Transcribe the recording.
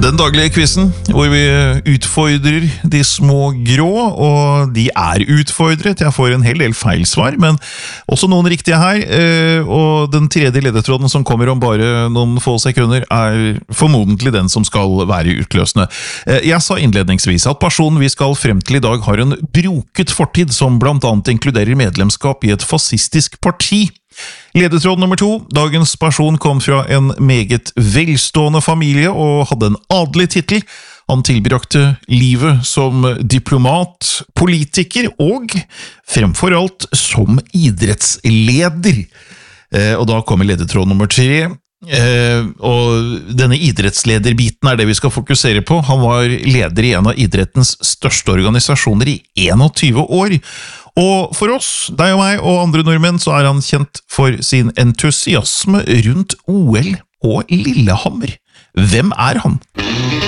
Den daglige quizen, hvor vi utfordrer de små grå, og de utfordret. Jeg får en hel del feilsvar, men også noen riktige her. Og den tredje ledetråden som kommer om bare noen få sekunder, formodentlig den som skal være utløsende. Jeg sa innledningsvis at personen vi skal frem til i dag har en broket fortid, som blant annet inkluderer medlemskap i et fascistisk parti. Ledetråd nummer 2. Dagens person kom fra en meget velstående familie og hadde en adelig titel. Han tilbrakte livet som diplomat, politiker og fremfor alt som idrettsleder. Og da kommer ledetråd nummer 3. Og denne idrettslederbiten det vi skal fokusere på. Han var leder i en av idrettens største organisasjoner i 21 år. Og for oss, deg og meg og andre nordmenn, så han kjent for sin entusiasme rundt OL og Lillehammer. Hvem han?